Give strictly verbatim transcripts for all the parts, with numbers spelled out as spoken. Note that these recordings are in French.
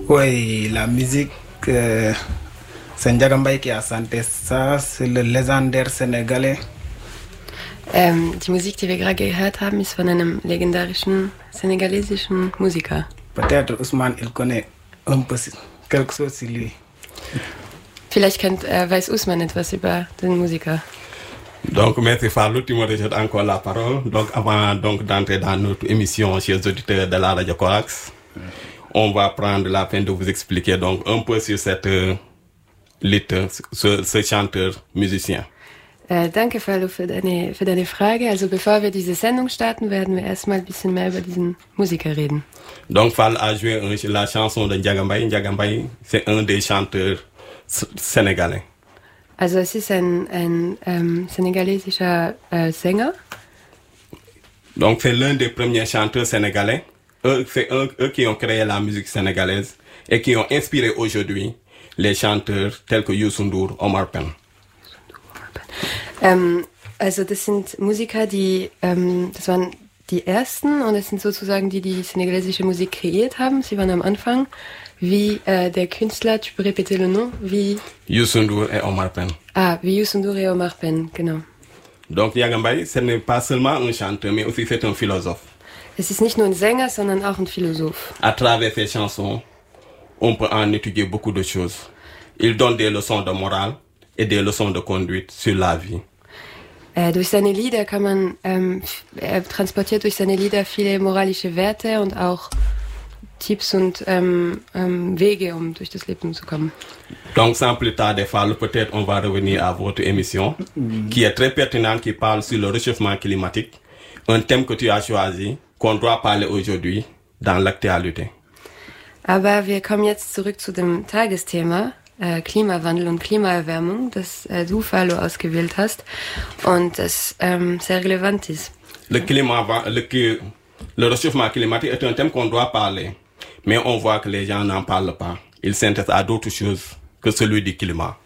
Oui, la musique, euh, c'est Ndiaga Mbaye qui a chanté ça, c'est le légendaire sénégalais. Ähm, die Musik, die wir gerade gehört haben, ist von einem legendarischen senegalesischen Musiker. Peut-être Ousmane, il connaît un peu quelque chose sur lui. Vielleicht kennt, äh, weiß Ousmane etwas über den Musiker. Donc, merci Fallou, tu me rejettes encore la parole. Donc, avant donc, d'entrer dans notre émission, chers auditeurs de la Radio Corax, on va prendre la peine de vous expliquer donc un peu sur cette euh, Lied, ce, ce chanteur musicien. Äh, danke, Fallou, für deine, für deine Frage. Also, bevor wir diese Sendung starten, werden wir erstmal ein bisschen mehr über diesen Musiker reden. Donc, Fall a joué un, la chanson de Ndiaga Mbaye. Ndiaga Mbaye, c'est un des chanteurs sénégalais. Also, es ist ein, ein ähm, senegalesischer äh, Sänger. Donc, c'est l'un des premiers chanteurs sénégalais. Eux, c'est eux, eux qui ont créé la musique sénégalaise et qui ont inspiré aujourd'hui les chanteurs tels que Youssou N'Dour, Omar Pène. Ähm, also das sind Musiker, die, ähm, das waren die ersten und es sind sozusagen die, die senegalesische Musik kreiert haben. Sie waren am Anfang wie äh, der Künstler, tu peux répéter le nom, wie... Youssou N'Dour et Omar Pène. Ah, wie Youssou N'Dour et Omar Pène, genau. Donc Ndiaga Mbaye, ce n'est pas seulement un chanteur, mais aussi c'est un philosophe. Es ist nicht nur ein Sänger, sondern auch ein Philosoph. À travers ses chansons, on peut en étudier beaucoup de choses. Il donne des leçons de morale et des leçons de conduite sur la vie. Äh, durch seine Lieder kann man, ähm, er transportiert durch seine Lieder viele moralische Werte und auch Tipps und ähm, ähm, Wege, um durch das Leben zu kommen. Donc sans plus tarder, Fallou, peut-être on va revenir à votre émission, mmh. qui est très pertinente, qui parle sur le réchauffement climatique, un thème que tu as choisi, qu'on doit parler aujourd'hui dans l'actualité. Aber wir kommen jetzt zurück zu dem Tagesthema. Äh, Klimawandel und Klimaerwärmung, das äh, du, Fallou, ausgewählt hast und das ähm, sehr relevant ist. Le, climat, le, le réchauffement climatique est un thème qu'on doit parler, mais on voit que les gens n'en parlent pas. Ils s'intéressent à d'autres choses que celui du climat.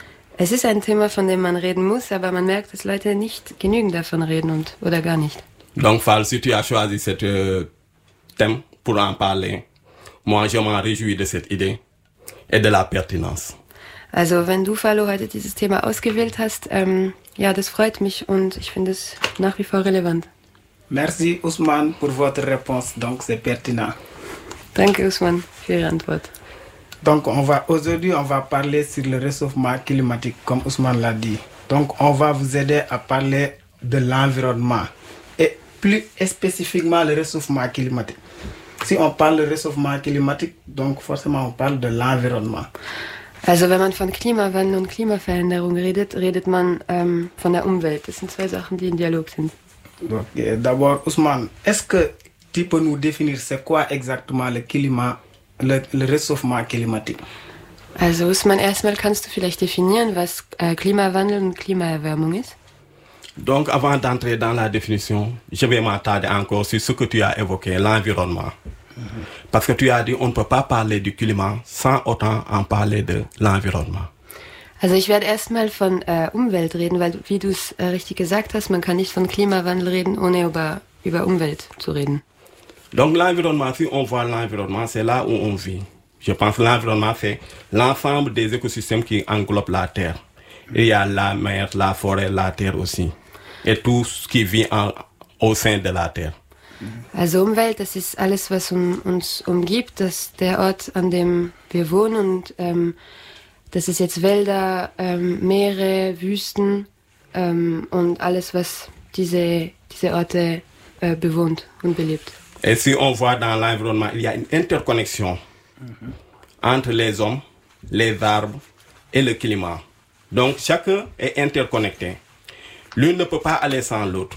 Es ist ein Thema, von dem man reden muss, aber man merkt, dass Leute nicht genügend davon reden und, oder gar nicht. Donc, Fall, si tu as choisi ce euh, thème pour en parler, moi je m'en réjouis de cette idée. Et de la pertinence. Also wenn du, Fallou, heute dieses Thema ausgewählt hast, ähm, ja, das freut mich und ich finde es nach wie vor relevant. Merci Ousmane pour votre réponse, donc c'est pertinent. Danke Ousmane für Ihre Antwort. Donc on va aujourd'hui on va parler sur le réchauffement climatique, comme Ousmane l'a dit. Donc on va vous aider à parler de l'environnement et plus spécifiquement le réchauffement climatique. Si on parle de réchauffement climatique, donc forcément on parle de l'environnement. Also wenn man von Klimawandel und Klimaveränderung redet, redet man ähm, von der Umwelt. Das sind zwei Sachen, die im Dialog sind. Donc, d'abord, Ousmane, est-ce que tu peux nous définir c'est quoi exactement le climat, le, le réchauffement climatique? Also Ousmane, erstmal kannst du vielleicht definieren, was äh, Klimawandel und Klimaerwärmung ist? Donc, avant d'entrer dans la définition, je vais m'attarder encore sur ce que tu as évoqué, l'environnement. Mm-hmm. Parce que tu as dit, on ne peut pas parler du climat sans autant en parler de l'environnement. Also ich werde erstmal von äh, Umwelt reden, weil wie du es äh, richtig gesagt hast, man kann nicht von Klimawandel reden, ohne über, über Umwelt zu reden. Donc l'environnement, si on voit l'environnement, c'est là où on vit. Je pense que l'environnement, c'est l'ensemble des écosystèmes qui englobent la Terre. Il y a la mer, la forêt, la terre aussi. Et tout ce qui vit en, au sein de la Terre. Also Umwelt, das ist alles, was um, uns umgibt, das ist der Ort, an dem wir wohnen und ähm, das ist jetzt Wälder, ähm, Meere, Wüsten ähm, und alles, was diese, diese Orte äh, bewohnt und belebt. Et si on voit dans l'environnement, il y a une interconnexion mm-hmm. entre les hommes, les arbres et le climat. Donc chacun est interconnecté. L'une ne peut pas aller sans l'autre.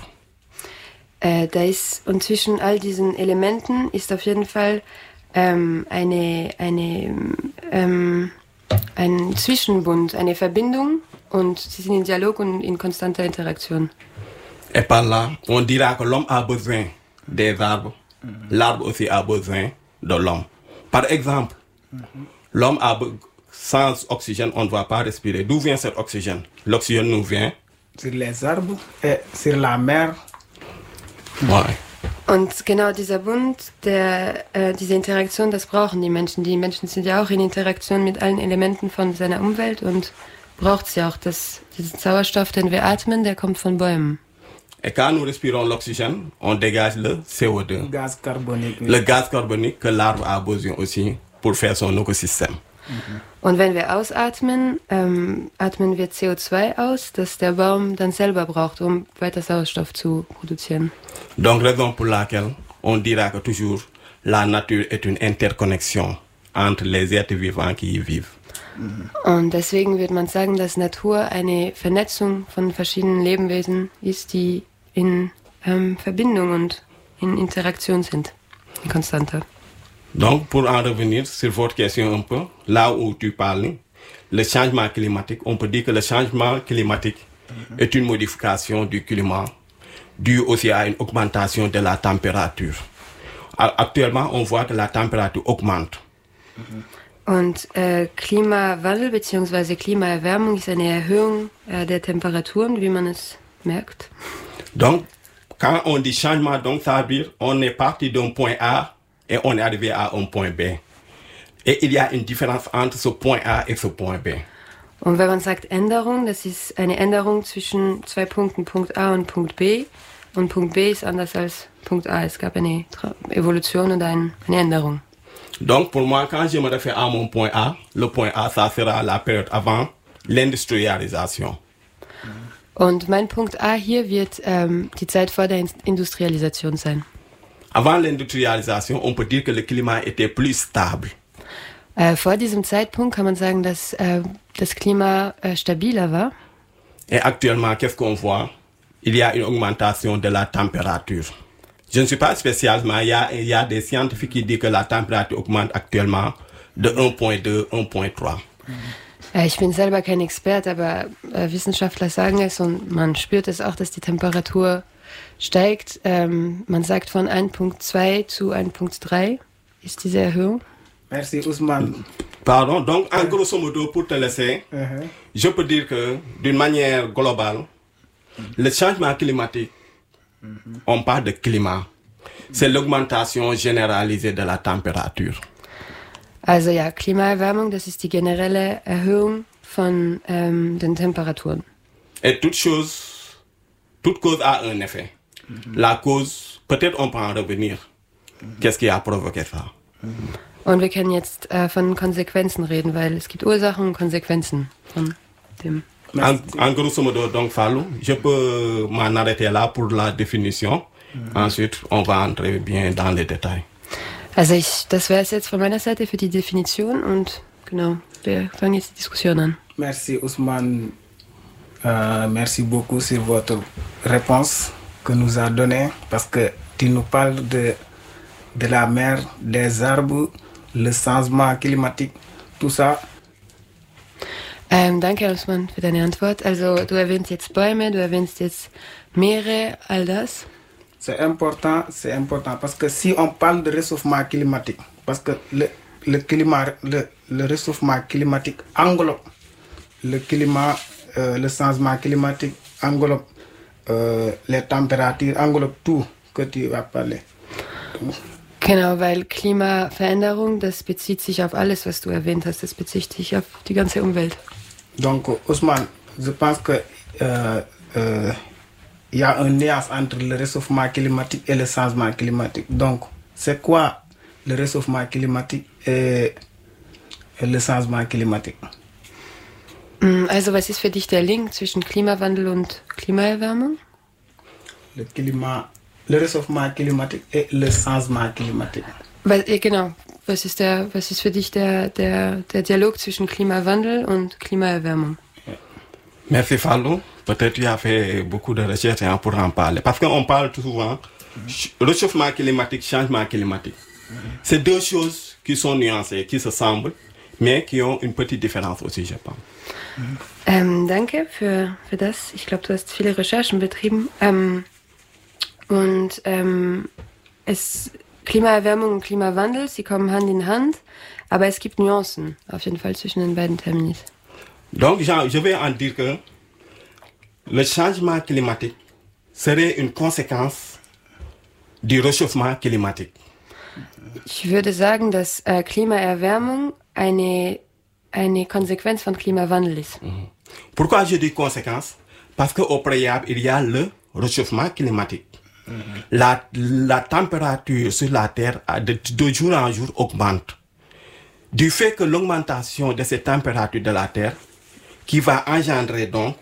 Äh, da ist, und zwischen all diesen Elementen ist auf jeden Fall ähm, eine, eine, ähm, ein Zwischenbund, eine Verbindung und sie sind in Dialog und in konstanter Interaktion. Et par là, on dira que l'homme a besoin des arbres, mm-hmm. l'arbre aussi a besoin de l'homme. Par exemple, mm-hmm. l'homme a be- sans oxygène, on ne va pas respirer. D'où vient cet oxygène? L'oxygène nous vient sur les arbres et sur la mer. Ouais. Und genau dieser Bund, der, äh, diese Interaktion, das brauchen die Menschen. Die Menschen sind ja auch in Interaktion mit allen Elementen von seiner Umwelt und braucht es ja auch. Das, diesen Sauerstoff, den wir atmen, der kommt von Bäumen. Et quand nous respirons l'oxygène, on dégage le C O deux. Gaz carbonique. Oui. Le gaz carbonique que l'arbre a besoin aussi pour faire son écosystème. Und wenn wir ausatmen, ähm, atmen wir C O zwei aus, das der Baum dann selber braucht, um weiter Sauerstoff zu produzieren. Donc, raison pour laquelle on dira que toujours la nature est une interconnexion entre les êtres vivants qui y vivent. Und deswegen wird man sagen, dass Natur eine Vernetzung von verschiedenen Lebewesen ist, die in ähm, Verbindung und in Interaktion sind, in konstanter. Donc, pour en revenir sur votre question un peu, là où tu parles, le changement climatique, on peut dire que le changement climatique mm-hmm. est une modification du climat, due aussi à une augmentation de la température. Actuellement, on voit que la température augmente. Mm-hmm. Und äh, Klimawandel bzw. Klimaerwärmung ist eine Erhöhung äh, der Temperaturen, wie man es merkt. Donc, quand on dit changement, donc ça veut dire on est parti d'un point A et on est arrivé à un point B. Et il y a une différence entre ce point A et ce point B. Und wenn man sagt Änderung, das ist eine Änderung zwischen zwei Punkten, Punkt A und Punkt B. Und Punkt B ist anders als Punkt A. Es gab eine Evolution und ein, eine Änderung. Donc pour moi, quand je me réfère à mon point A, le point A, ça sera la période avant l'industrialisation. Und mein Punkt A hier wird ähm, die Zeit vor der Industrialisation sein. Avant l'industrialisation, on peut dire que le climat était plus stable. Äh, vor diesem Zeitpunkt kann man sagen, dass äh, das Klima äh, stabiler war. Et actuellement, qu'est-ce qu'on voit? Il y a une augmentation de la température. Je ne suis pas spécialiste, mais il y a, il y a des scientifiques qui disent que la température augmente actuellement de un virgule deux, un virgule trois. Äh, ich bin selber kein Experte, aber äh, Wissenschaftler sagen es und man spürt es auch, dass die Temperatur steigt. Ähm, man sagt von ein Virgule zwei zu ein Virgule drei ist diese Erhöhung. Merci Ousmane. Pardon, donc en grosso modo, pour te laisser, uh-huh. je peux dire que d'une manière globale, uh-huh. le changement climatique, uh-huh. on parle de climat, c'est l'augmentation généralisée de la température. Also ja, Klimaerwärmung, das ist die generelle Erhöhung von ähm, den Temperaturen. Et toute chose, toute cause a un effet. Mm-hmm. La cause, peut-être on peut en revenir. Mm-hmm. Qu'est-ce qui a provoqué ça? Mm-hmm. Und wir können jetzt äh, von Konsequenzen reden, weil es gibt Ursachen und Konsequenzen von dem. En, en grosso modo, donc Fallou, je peux m'en arrêter là pour la définition. Mm-hmm. Ensuite, on va entrer bien dans les détails. Also ich, das wäre es jetzt von meiner Seite für die Definition und genau, wir fangen jetzt die Diskussion an. Merci Ousmane, euh, merci beaucoup sur votre réponse que nous a donnée parce que tu nous parles de, de la mer, des arbres, le changement climatique, tout ça. Ähm, danke Ousmane für deine Antwort. Also du erwähnst jetzt Bäume, du erwähnst jetzt Meere, all das. C'est important, c'est important parce que si on parle de réchauffement climatique, parce que le, le climat, le, le réchauffement climatique englobe le climat, euh, le changement climatique englobe euh, les températures, englobe tout que tu vas parler. Genau, weil Klimaveränderung, das bezieht sich auf alles, was du erwähnt hast, das bezieht sich auf die ganze Umwelt. Donc Ousmane, je pense que euh, euh, il y a une nuance entre le réchauffement climatique et le changement climatique. Donc, c'est quoi le réchauffement climatique et le changement climatique? Also, was ist für dich der Link zwischen Klimawandel und Klimaerwärmung? Le climat, le réchauffement climatique et le changement climatique. Weil, genau. Was ist der, was ist für dich der, der, der Dialog zwischen Klimawandel und Klimaerwärmung? Merci Fallou. Peut-être tu as fait beaucoup de recherches hein, pour en parler. Parce qu'on parle tout souvent mm-hmm. réchauffement climatique, changement climatique. Mm-hmm. C'est deux choses qui sont nuancées, qui se semblent, mais qui ont une petite différence aussi, je pense. Mm-hmm. Ähm, danke für, für das. Ich glaube, du hast viele Recherchen betrieben. Ähm, und ähm, es, Klimaerwärmung und Klimawandel, sie kommen Hand in Hand, aber es gibt Nuancen auf jeden Fall zwischen den beiden Termini. Donc, je vais en dire que le changement climatique serait une conséquence du réchauffement climatique? Ich würde sagen, dass äh, Klimaerwärmung eine, eine Konsequenz von Klimawandel ist. Mhm. Pourquoi je dis conséquence? Parce qu'au préalable, il y a le réchauffement climatique. Mhm. La, la température sur la Terre de, de jour en jour augmente. Du fait que l'augmentation de cette température de la Terre qui va engendrer donc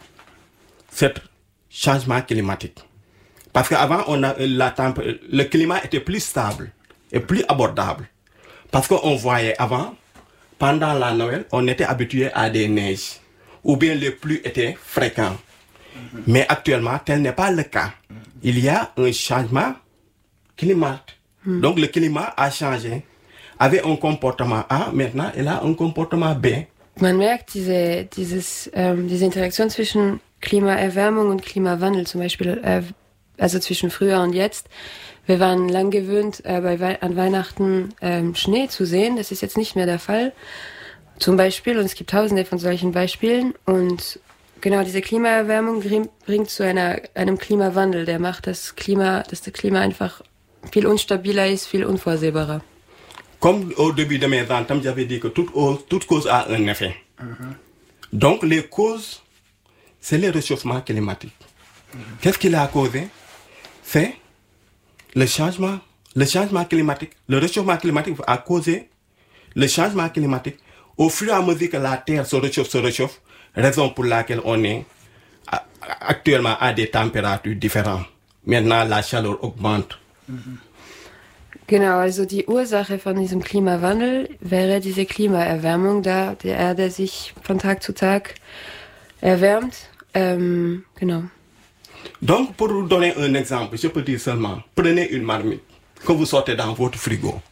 ce changement climatique. Parce qu'avant, on a la tempé- le climat était plus stable et plus abordable. Parce qu'on voyait avant, pendant la Noël, on était habitué à des neiges, ou bien les pluies étaient fréquentes. Mm-hmm. Mais actuellement, tel n'est pas le cas. Il y a un changement climatique. Mm. Donc le climat a changé. Avait un comportement A, maintenant il a un comportement B. Man merkt diese, dieses, ähm, diese Interaktion zwischen Klimaerwärmung und Klimawandel, zum Beispiel, äh, also zwischen früher und jetzt. Wir waren lang gewöhnt, äh, bei Wei- an Weihnachten ähm, Schnee zu sehen. Das ist jetzt nicht mehr der Fall. Zum Beispiel, und es gibt tausende von solchen Beispielen. Und genau diese Klimaerwärmung bringt zu einer, einem Klimawandel. Der macht das Klima, dass das Klima einfach viel unstabiler ist, viel unvorsehbarer. Comme au début de mes ententes, j'avais dit que toute, toute cause a un effet. Mm-hmm. Donc les causes, c'est le réchauffement climatique. Mm-hmm. Qu'est-ce qu'il a causé? C'est le changement, le changement climatique. Le réchauffement climatique a causé le changement climatique. Au fur et à mesure que la Terre se réchauffe, se réchauffe, raison pour laquelle on est actuellement à des températures différentes. Maintenant, la chaleur augmente. Mm-hmm. Genau, also die Ursache von diesem Klimawandel wäre diese Klimaerwärmung, da die Erde sich von Tag zu Tag erwärmt. Ähm, genau. Donc, pour vous donner un exemple, je peux dire seulement, prenez une marmite que vous sortez dans votre frigo.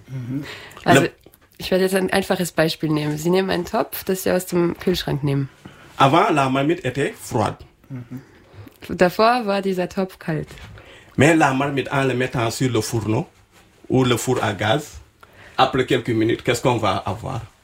Also, ich werde jetzt ein einfaches Beispiel nehmen. Sie nehmen einen Topf, das Sie aus dem Kühlschrank nehmen. Avant, la marmite était froide. Davor war dieser Topf kalt. Mais la marmite, en le mettant sur le fourneau, ou le four à gaz, après quelques minutes, qu'est-ce qu'on va avoir?